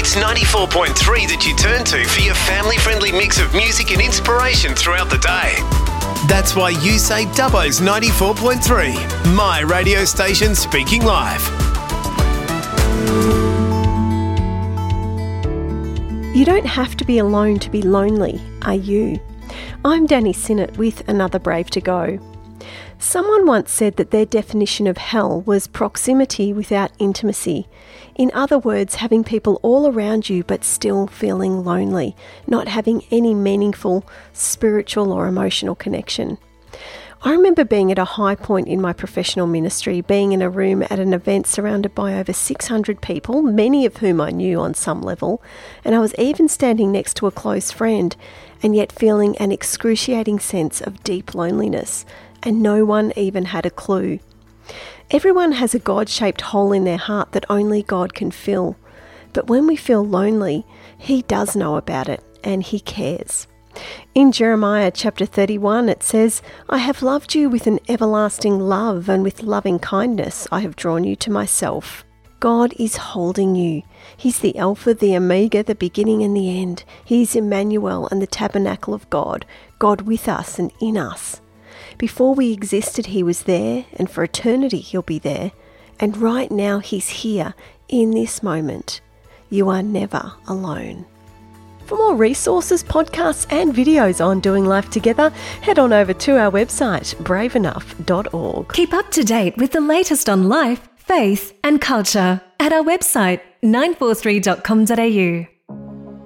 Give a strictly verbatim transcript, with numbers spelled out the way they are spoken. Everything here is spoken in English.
It's ninety-four point three that you turn to for your family-friendly mix of music and inspiration throughout the day. That's why you say Dubbo's ninety-four point three, my radio station speaking live. You don't have to be alone to be lonely, are you? I'm Danny Sinnott with Another Brave to Go. Someone once said that their definition of hell was proximity without intimacy. In other words, having people all around you but still feeling lonely, not having any meaningful spiritual or emotional connection. I remember being at a high point in my professional ministry, being in a room at an event surrounded by over six hundred people, many of whom I knew on some level, and I was even standing next to a close friend, and yet feeling an excruciating sense of deep loneliness, and no one even had a clue. Everyone has a God-shaped hole in their heart that only God can fill. But when we feel lonely, He does know about it, and He cares. In Jeremiah chapter thirty-one, it says, "I have loved you with an everlasting love, and with loving kindness I have drawn you to myself." God is holding you. He's the Alpha, the Omega, the beginning and the end. He's Emmanuel and the tabernacle of God, God with us and in us. Before we existed, He was there, and for eternity He'll be there. And right now He's here, in this moment. You are never alone. For more resources, podcasts and videos on doing life together, head on over to our website, brave enough dot org. Keep up to date with the latest on life, faith and culture at our website, nine four three dot com dot a u.